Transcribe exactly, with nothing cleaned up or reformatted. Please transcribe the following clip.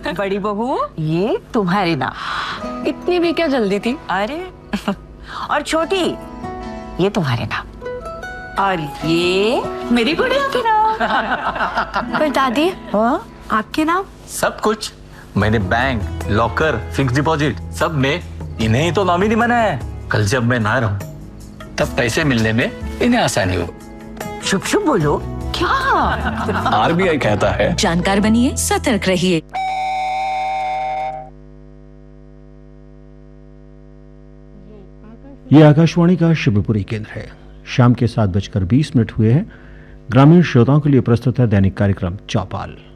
बड़ी बहू, ये तुम्हारे नाम। इतनी भी क्या जल्दी थी? अरे और छोटी, ये तुम्हारे नाम। और ये मेरी गुड़िया के नाम। पर दादी, हाँ? आपके नाम? सब कुछ मैंने बैंक, लॉकर, फिक्स डिपॉजिट सब में इन्हें ही तो नॉमिनी बनाया है। कल जब मैं ना रहूं तब पैसे मिलने में इन्हें आसानी हो। शुभ शुभ बोलो। क्या? आरबीआई कहता है जानकार बनिए, सतर्क रहिए। ये आकाशवाणी का शिवपुरी केंद्र है। शाम के सात बजकर बीस मिनट हुए हैं। ग्रामीण श्रोताओं के लिए प्रस्तुत है दैनिक कार्यक्रम चौपाल।